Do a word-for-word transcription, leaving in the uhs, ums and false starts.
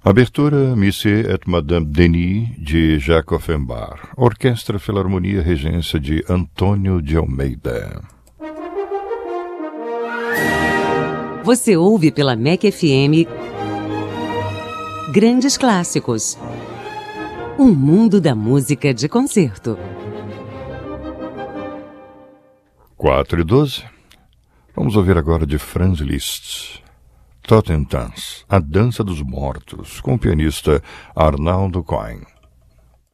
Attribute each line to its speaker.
Speaker 1: Abertura Monsieur et Madame Denis, de Jacques Offenbach. Orquestra Filarmonia Regência de Antônio de Almeida.
Speaker 2: Você ouve pela M E C F M Grandes Clássicos. Um mundo da música de concerto.
Speaker 1: quatro e doze. Vamos ouvir agora de Franz Liszt. Totentanz, a dança dos mortos, com o pianista Arnaldo Cohen.